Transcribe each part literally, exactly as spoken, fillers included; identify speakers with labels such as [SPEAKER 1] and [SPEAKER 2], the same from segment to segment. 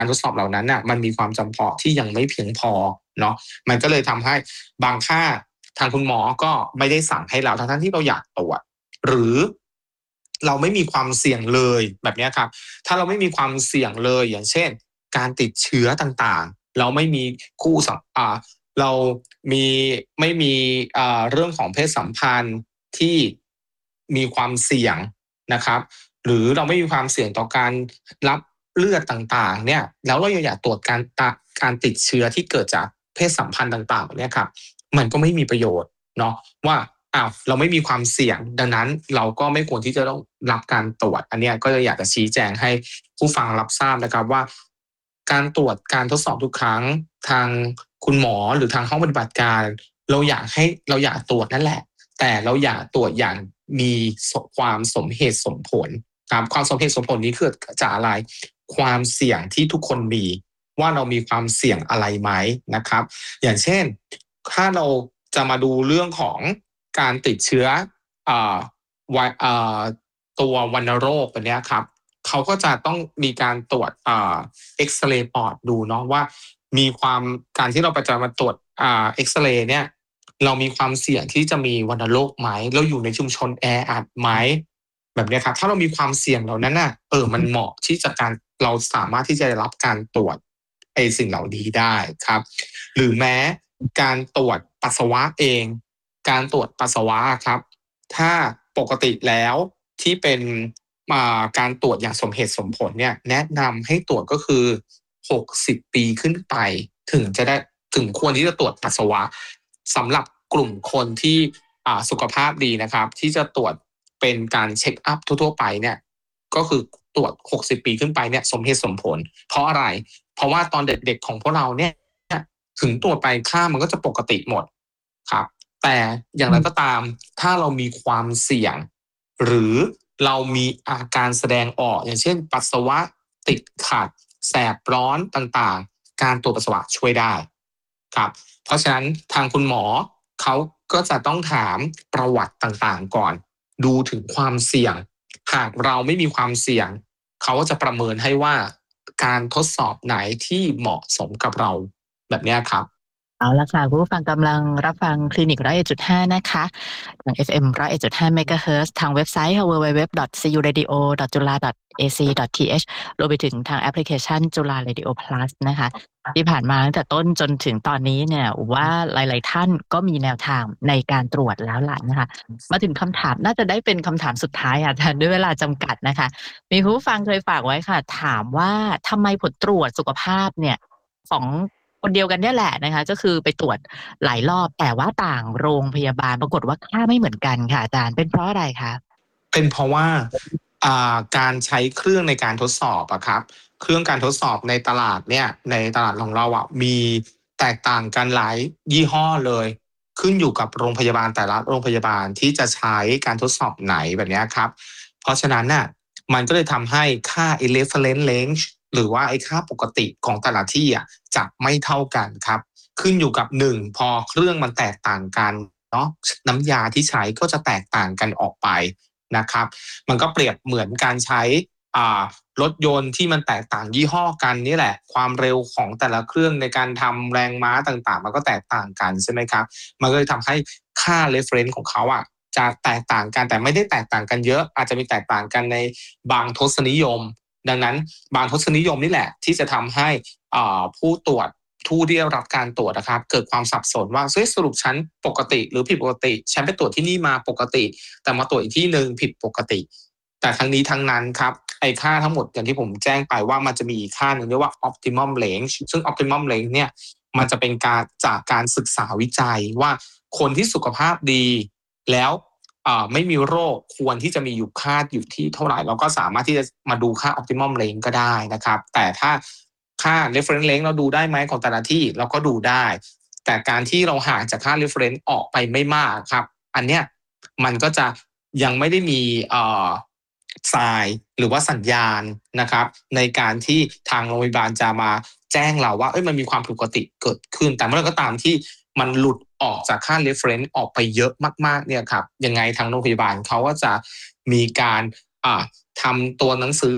[SPEAKER 1] การทดสอบเหล่านั้นน่ะมันมีความจำเพาะที่ยังไม่เพียงพอเนาะมันก็เลยทำให้บางค่าทางคุณหมอก็ไม่ได้สั่งให้เราทั้งที่เราอยากตรวจหรือเราไม่มีความเสี่ยงเลยแบบนี้ครับถ้าเราไม่มีความเสี่ยงเลยอย่างเช่นการติดเชื้อต่างๆเราไม่มีคู่สัมอ่าเรามีไม่มีอ่าเรื่องของเพศสัมพันธ์ที่มีความเสี่ยงนะครับหรือเราไม่มีความเสี่ยงต่อการรับเลือดต่างๆเนี่ยแล้วเรายังอยากตรวจการตการติดเชื้อที่เกิดจากเพศสัมพันธ์ต่างๆเนี่ยครับมันก็ไม่มีประโยชน์เนาะว่าอ้าวเราไม่มีความเสี่ยงดังนั้นเราก็ไม่ควรที่จะต้องรับการตรวจอันนี้ก็จะอยากจะชี้แจงให้ผู้ฟังรับทราบนะครับว่าการตรวจการทดสอบทุกครั้งทางคุณหมอหรือทางห้องปฏิบัติการเราอยากให้เราอยากตรวจนั่นแหละแต่เราอยากตรวจอย่างมีความสมเหตุสมผลครับความสมเหตุสมผลนี้คือจากอะไรความเสี่ยงที่ทุกคนมีว่าเรามีความเสี่ยงอะไรไหมนะครับอย่างเช่นถ้าเราจะมาดูเรื่องของการติดเชื้ออ่าอ่าตัววัณโรคแบบนี้ครับเขาก็จะต้องมีการตรวจเอ็กซเรย์ปอดดูเนาะว่ามีความการที่เราไปจะมาตรวจเอ็กซเรย์เนี่ยเรามีความเสี่ยงที่จะมีวัณโรคไหมเราอยู่ในชุมชนแออัดไหมแบบนี้ครับถ้าเรามีความเสี่ยงเหล่านั้นน่ะเออมันเหมาะที่จะการเราสามารถที่จะรับการตรวจไอ้สิ่งเหล่านี้ได้ครับหรือแม้การตรวจปัสสาวะเองการตรวจปัสสาวะครับถ้าปกติแล้วที่เป็นการตรวจอย่างสมเหตุสมผลเนี่ยแนะนำให้ตรวจก็คือหกสิบปีขึ้นไปถึงจะได้ถึงควรที่จะตรวจปัสสาวะสำหรับกลุ่มคนที่สุขภาพดีนะครับที่จะตรวจเป็นการเช็คอัพทั่วๆไปเนี่ยก็คือตรวจหกสิบปีขึ้นไปเนี่ยสมเหตุสมผลเพราะอะไรเพราะว่าตอนเด็กๆของพวกเราเนี่ยถึงตรวจไปค่ามันก็จะปกติหมดครับแต่อย่างไรก็ตามถ้าเรามีความเสี่ยงหรือเรามีอาการแสดงออกอย่างเช่นปัสสาวะติดขัดแสบร้อนต่างๆการตรวจปัสสาวะช่วยได้ครับเพราะฉะนั้นทางคุณหมอเขาก็จะต้องถามประวัติต่างๆก่อนดูถึงความเสี่ยงหากเราไม่มีความเสี่ยงเขาก็จะประเมินให้ว่าการทดสอบไหนที่เหมาะสมกับเราแบบนี้ครับ
[SPEAKER 2] เอาละค่ะผู้ฟังกำลังรับฟังคลินิก หนึ่งร้อยเอ็ดจุดห้า นะคะทาง เอฟ เอ็ม หนึ่งร้อยเอ็ดจุดห้า เมกะเฮิรตซ์ ทางเว็บไซต์ ดับเบิลยู ดับเบิลยู ดับเบิลยู ดอท ซี ยู เรดิโอ ดอท จุฬา ดอท เอ ซี ดอท ที เอช รวมไปถึงทางแอปพลิเคชันจุฬา Radio Plus นะคะที่ผ่านมาตั้งแต่ต้นจนถึงตอนนี้เนี่ยว่าหลายๆท่านก็มีแนวทางในการตรวจแล้วล่ะนะคะมาถึงคำถามน่าจะได้เป็นคำถามสุดท้ายอ่ะแต่ด้วยเวลาจำกัดนะคะมีผู้ฟังเคยฝากไว้ค่ะถามว่าทำไมผลตรวจสุขภาพเนี่ยของคนเดียวกันเนี่ยแหละนะคะก็คือไปตรวจหลายรอบแต่ว่าต่างโรงพยาบาลปรากฏว่าค่าไม่เหมือนกันค่ะอาจารย์เป็นเพราะอะไรคะ
[SPEAKER 1] เป็นเพราะว่าการใช้เครื่องในการทดสอบอะครับเครื่องการทดสอบในตลาดเนี่ยในตลาดของเราอะมีแตกต่างกันหลายยี่ห้อเลยขึ้นอยู่กับโรงพยาบาลแต่ละโรงพยาบาลที่จะใช้การทดสอบไหนแบบนี้ครับเพราะฉะนั้นน่ะมันก็เลยทำให้ค่า reference range หรือว่าไอ้ค่าปกติของแต่ละที่อ่ะจะไม่เท่ากันครับขึ้นอยู่กับหนึ่งพอเครื่องมันแตกต่างกันเนาะน้ำยาที่ใช้ก็จะแตกต่างกันออกไปนะครับมันก็เปรียบเหมือนการใช้รถยนต์ที่มันแตกต่างยี่ห้อกันนี่แหละความเร็วของแต่ละเครื่องในการทำแรงม้าต่างๆมันก็แตกต่างกันใช่ไหมครับมันก็เลยทำให้ค่า reference ของเขาอ่ะจะแตกต่างกันแต่ไม่ได้แตกต่างกันเยอะอาจจะมีแตกต่างกันในบางทศนิยมดังนั้นบางทศนิยมนี่แหละที่จะทำให้ผู้ตรวจผู้ที่ได้รับการตรวจนะครับเกิดความสับสนว่าสรุปฉันปกติหรือผิดปกติฉันไปตรวจที่นี่มาปกติแต่มาตรวจอีกที่หนึ่งผิดปกติแต่ทั้งนี้ทั้งนั้นครับไอ้ค่าทั้งหมดอย่างที่ผมแจ้งไปว่ามันจะมีอีกค่าหนึ่งเรียกว่า optimum range ซึ่ง optimum range เนี่ยมันจะเป็นการจากการศึกษาวิจัยว่าคนที่สุขภาพดีแล้วไม่มีโรคควรที่จะมีอยู่ค่าอยู่ที่เท่าไหร่เราก็สามารถที่จะมาดูค่า optimum range ก็ได้นะครับแต่ถ้าค่า reference range เราดูได้ไหมของแต่ละที่เราก็ดูได้แต่การที่เราห่างจากค่า reference ออกไปไม่มากครับอันเนี้ยมันก็จะยังไม่ได้มีทรายหรือว่าสัญญาณนะครับในการที่ทางโรงพยาบาลจะมาแจ้งเราว่าเอ้ยมันมีความผิดปกติเกิดขึ้นแต่เมื่อไรก็ตามที่มันหลุดออกจากค่า reference ออกไปเยอะมากๆเนี่ยครับยังไงทางโรงพยาบาลเขาก็จะมีการทำตัวหนังสือ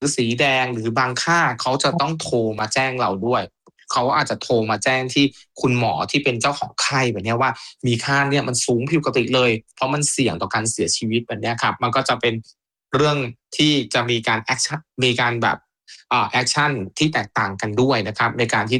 [SPEAKER 1] สีแดงหรือบางค่าเขาจะต้องโทรมาแจ้งเราด้วยเขาอาจจะโทรมาแจ้งที่คุณหมอที่เป็นเจ้าของไข้แบบนี้ว่ามีค่าเนี่ยมันสูงผิดปกติเลยเพราะมันเสี่ยงต่อการเสียชีวิตแบบนี้ครับมันก็จะเป็นเรื่องที่จะมีการแอคชั่นมีการแบบอ่าแอคชั่นที่แตกต่างกันด้วยนะครับในการที่